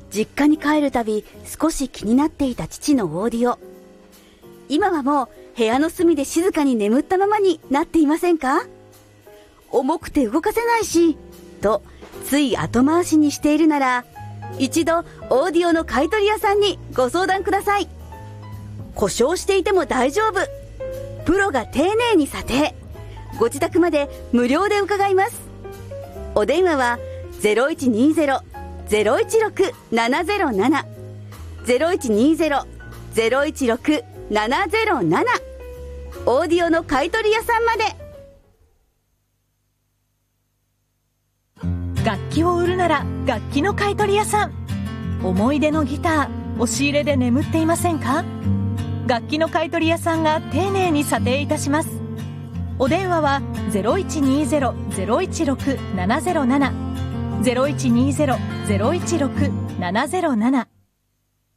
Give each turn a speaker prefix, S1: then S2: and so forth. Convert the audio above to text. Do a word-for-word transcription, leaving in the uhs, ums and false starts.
S1: 実家に帰るたび少し気になっていた父のオーディオ。今はもう部屋の隅で静かに眠ったままになっていませんか？重くて動かせないし、とつい後回しにしているなら、一度オーディオの買い取り屋さんにご相談ください。故障していても大丈夫。プロが丁寧に査定。ご自宅まで無料で伺います。お電話は ゼロいちにゼロ ゼロいちろく ななゼロなな ゼロいちにゼロ ゼロいちろく ななゼロなな、オーディオの買い取り屋さんまで。
S2: 楽器を売るなら楽器の買い取り屋さん。思い出のギター、押し入れで眠っていませんか？楽器の買い取り屋さんが丁寧に査定いたします。お電話は ゼロいちにゼロ ゼロいちろく ななゼロなな ゼロいちにゼロ ゼロいちろく ななゼロなな